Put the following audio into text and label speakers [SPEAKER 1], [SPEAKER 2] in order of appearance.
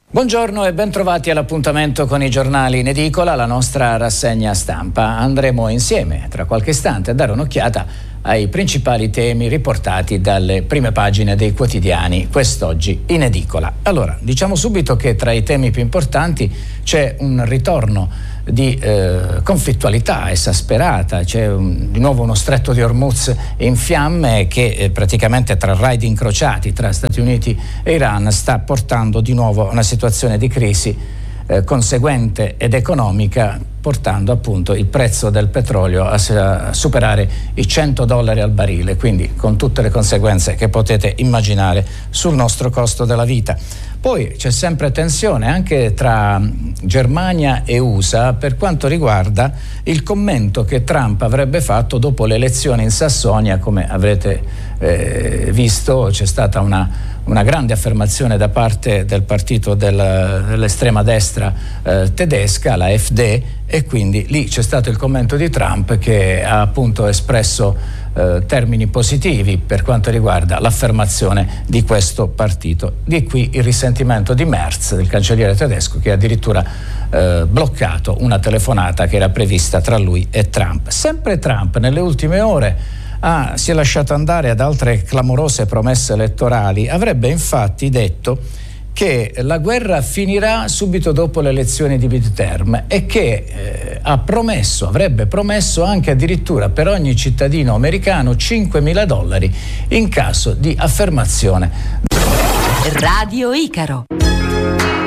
[SPEAKER 1] Buongiorno e bentrovati all'appuntamento con i giornali in edicola, la nostra rassegna stampa. Andremo insieme tra qualche istante a dare un'occhiata ai principali temi riportati dalle prime pagine dei quotidiani quest'oggi in edicola. Allora, diciamo subito che tra i temi più importanti c'è un ritorno di conflittualità esasperata, c'è di nuovo uno stretto di Hormuz in fiamme che praticamente tra raid incrociati tra Stati Uniti e Iran sta portando di nuovo a una situazione di crisi conseguente ed economica, portando appunto il prezzo del petrolio a superare i $100 al barile, quindi con tutte le conseguenze che potete immaginare sul nostro costo della vita. Poi c'è sempre tensione anche tra Germania e USA per quanto riguarda il commento che Trump avrebbe fatto dopo le elezioni in Sassonia. Come avrete visto, c'è stata una grande affermazione da parte del partito dell'estrema destra tedesca, la AfD, e quindi lì c'è stato il commento di Trump che ha appunto espresso termini positivi per quanto riguarda l'affermazione di questo partito. Di qui il risentimento di Merz, del cancelliere tedesco, che ha addirittura bloccato una telefonata che era prevista tra lui e Trump. Sempre Trump nelle ultime ore si è lasciato andare ad altre clamorose promesse elettorali. Avrebbe infatti detto che la guerra finirà subito dopo le elezioni di midterm e che avrebbe promesso anche addirittura per ogni cittadino americano $5.000 in caso di affermazione.
[SPEAKER 2] Radio Icaro.